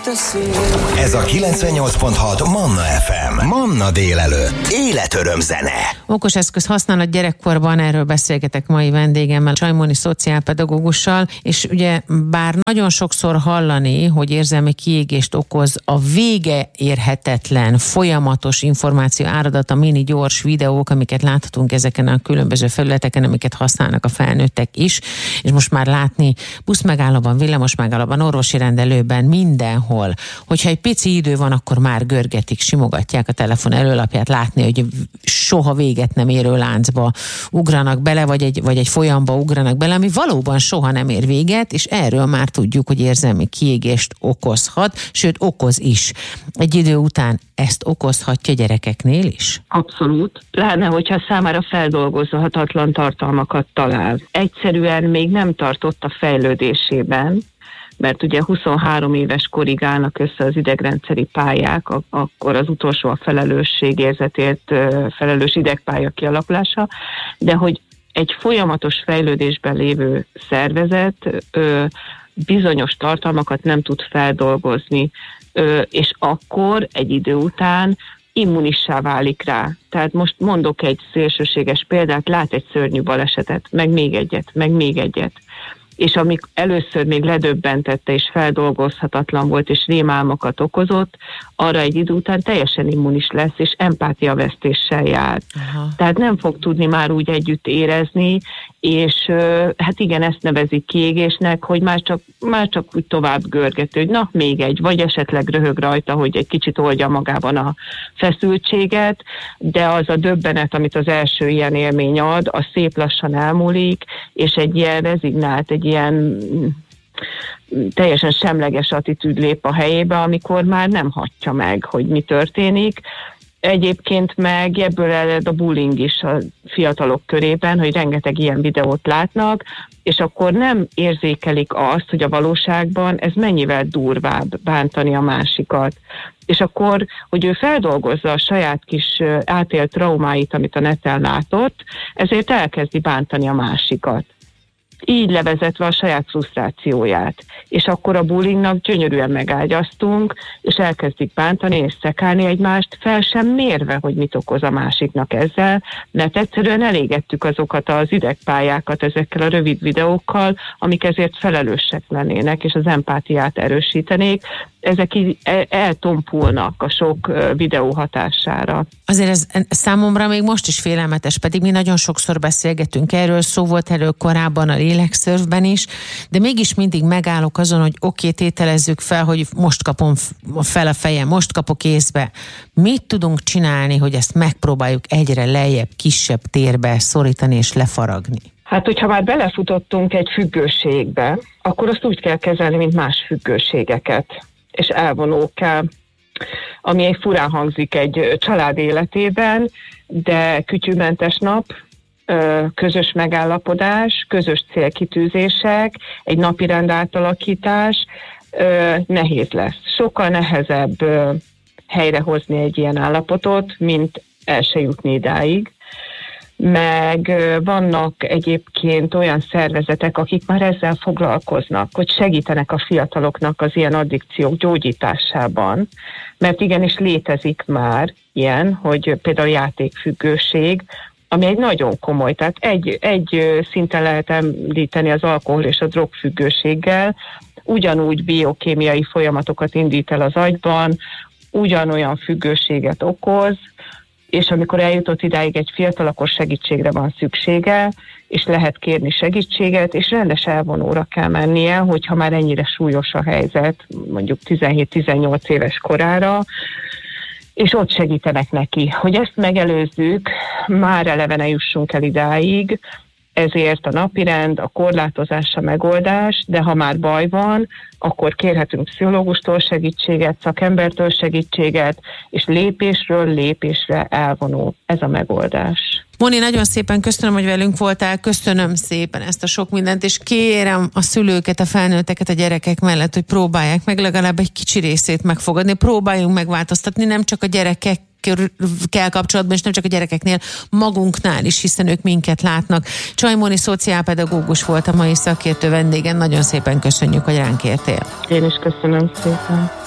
Ez a 98.6 Manna FM. Manna délelőtt. Életöröm zene. Okos eszköz használat gyerekkorban, erről beszélgetek mai vendégemmel, Csajmoni szociálpedagógussal, és ugye bár nagyon sokszor hallani, hogy érzelmi kiégést okoz a vége érhetetlen, folyamatos információ áradat, a mini gyors videók, amiket láthatunk ezeken a különböző felületeken, amiket használnak a felnőttek is, és most már látni buszmegállóban, villamos megállóban, orvosi rendelőben, mindenhol. Hogyha egy pici idő van, akkor már görgetik, simogatják a telefon előlapját, látni, hogy soha véget nem érő láncba ugranak bele, vagy egy folyamba ugranak bele, ami valóban soha nem ér véget, és erről már tudjuk, hogy érzelmi kiégést okozhat, sőt okoz is. Egy idő után ezt okozhatja gyerekeknél is? Abszolút. Pláne, hogyha számára feldolgozhatatlan tartalmakat talál. Egyszerűen még nem tartott a fejlődésében, mert ugye 23 éves korig állnak össze az idegrendszeri pályák, akkor az utolsó a felelősségérzetért felelős idegpálya kialakulása, de hogy egy folyamatos fejlődésben lévő szervezet bizonyos tartalmakat nem tud feldolgozni, és akkor egy idő után immunissá válik rá. Tehát most mondok egy szélsőséges példát, lát egy szörnyű balesetet, meg még egyet. És amik először még ledöbbentette és feldolgozhatatlan volt, és rémálmokat okozott, arra egy idő után teljesen immunis lesz, és empátiavesztéssel jár. Aha. Tehát nem fog tudni már úgy együtt érezni, és hát igen, ezt nevezik kiégésnek, hogy már csak úgy tovább görgető, hogy na, még egy, vagy esetleg röhög rajta, hogy egy kicsit oldja magában a feszültséget, de az a döbbenet, amit az első ilyen élmény ad, az szép lassan elmúlik, és egy ilyen rezignált, egy ilyen teljesen semleges attitűd lép a helyébe, amikor már nem hatja meg, hogy mi történik. Egyébként meg ebből ered a bullying is a fiatalok körében, hogy rengeteg ilyen videót látnak, és akkor nem érzékelik azt, hogy a valóságban ez mennyivel durvább bántani a másikat. És akkor, hogy ő feldolgozza a saját kis átélt traumáit, amit a neten látott, ezért elkezdi bántani a másikat. Így levezetve a saját frusztrációját. És akkor a bullyingnak gyönyörűen megágyaztunk, és elkezdik bántani és szekálni egymást, fel sem mérve, hogy mit okoz a másiknak ezzel, mert egyszerűen elégettük azokat az idegpályákat ezekkel a rövid videókkal, amik ezért felelősek lennének, és az empátiát erősítenék. Ezek így eltompulnak a sok videó hatására. Azért ez számomra még most is félelmetes, pedig mi nagyon sokszor beszélgetünk erről, szó volt erről korábban a lélekszörfben is, de mégis mindig megállok azon, hogy oké, tételezzük fel, hogy most kapom fel a fejem, most kapok észbe. Mit tudunk csinálni, hogy ezt megpróbáljuk egyre lejjebb, kisebb térbe szorítani és lefaragni? Hát, hogyha már belefutottunk egy függőségbe, akkor azt úgy kell kezelni, mint más függőségeket, és elvonó kell, ami egy furán hangzik egy család életében, de kütyűmentes nap, közös megállapodás, közös célkitűzések, egy napirend átalakítás nehéz lesz. Sokkal nehezebb helyrehozni egy ilyen állapotot, mint el se jutni idáig. Meg vannak egyébként olyan szervezetek, akik már ezzel foglalkoznak, hogy segítenek a fiataloknak az ilyen addikciók gyógyításában, mert igenis létezik már ilyen, hogy például játékfüggőség, ami egy nagyon komoly, tehát egy szinten lehet említeni az alkohol és a drogfüggőséggel, ugyanúgy biokémiai folyamatokat indít el az agyban, ugyanolyan függőséget okoz, és amikor eljutott idáig egy fiatal, akkor segítségre van szüksége, és lehet kérni segítséget, és rendes elvonóra kell mennie, hogyha már ennyire súlyos a helyzet, mondjuk 17-18 éves korára, és ott segítenek neki. Hogy ezt megelőzzük, már eleve ne jussunk el idáig, ezért a napirend, a korlátozás a megoldás, de ha már baj van, akkor kérhetünk pszichológustól segítséget, szakembertől segítséget, és lépésről lépésre elvonó. Ez a megoldás. Moni, nagyon szépen köszönöm, hogy velünk voltál, köszönöm szépen ezt a sok mindent, és kérem a szülőket, a felnőtteket a gyerekek mellett, hogy próbálják meg legalább egy kicsi részét megfogadni, próbáljunk megváltoztatni, nem csak a gyerekekkel kapcsolatban, és nem csak a gyerekeknél, magunknál is, hiszen ők minket látnak. Csajmoni szociálpedagógus volt a mai szakértő vendégen, nagyon szépen köszönjük, hogy ránk értél. Én is köszönöm szépen.